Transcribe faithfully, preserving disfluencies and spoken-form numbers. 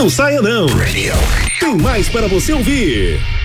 Não saia não. Tem mais para você ouvir.